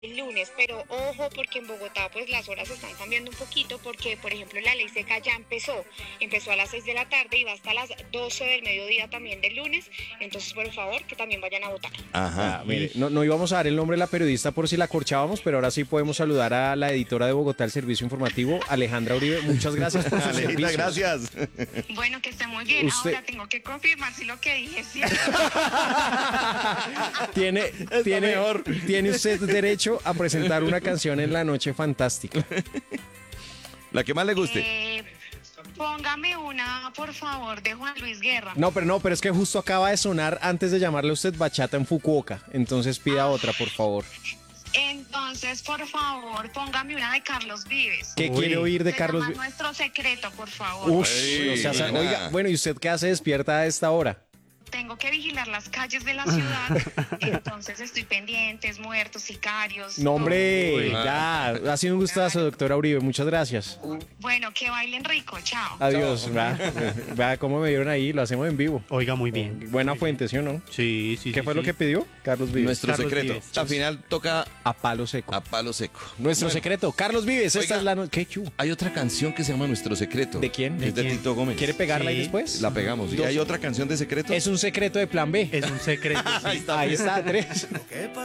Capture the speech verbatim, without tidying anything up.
el lunes, pero ojo porque en Bogotá pues las horas están cambiando un poquito porque por ejemplo la ley seca ya empezó, empezó a las seis de la tarde y va hasta las doce del mediodía también del lunes, entonces por favor que también vayan a votar. Ajá. Ah, mire, no, no íbamos a dar el nombre de la periodista por si la corchábamos, pero ahora sí podemos saludar a la editora de Bogotá del Servicio Informativo, Alejandra Uribe. Muchas gracias por sus Alejita, servicios. gracias. Bueno, que esté muy bien, Usted- ahora tengo que confirmar si lo que dije es cierto. Tiene, tiene, mejor. tiene usted derecho a presentar una canción en la noche fantástica. La que más le guste. Eh, póngame una, por favor, de Juan Luis Guerra. No, pero no, pero es que justo acaba de sonar antes de llamarle a usted bachata en Fukuoka. Entonces pida otra, por favor. Entonces, por favor, póngame una de Carlos Vives. ¿Qué Uy. quiere oír de Se Carlos? llama Vi- Nuestro Secreto, por favor. Uf, Ay, o sea, buena. oiga, bueno, ¿y usted qué hace despierta a esta hora? Tengo que vigilar las calles de la ciudad, entonces estoy pendientes, muertos, sicarios. No, hombre, Uy. ya. Ha sido un gustazo, doctora Uribe. Muchas gracias. todo. Bueno, que bailen rico, chao. Adiós. Va, va, cómo me vieron ahí. Lo hacemos en vivo. Oiga, muy bien. Buena fuente, ¿sí o no? Sí, sí, ¿Qué sí, fue lo sí. que pidió? Carlos Vives. Nuestro Carlos secreto. Vives. Al final toca A palo seco. a palo seco. Nuestro Bueno, secreto. Carlos Vives, esta Oiga. es la noche. ¿Qué chu? Hay otra canción que se llama Nuestro Secreto. ¿De quién? Es de ¿De quién? Tito Gómez. ¿Quiere pegarla ahí Sí. después? La pegamos. ¿Y Dos. hay otra canción de secreto? Es un secreto de plan B. Es un secreto. sí. Ahí está, tres.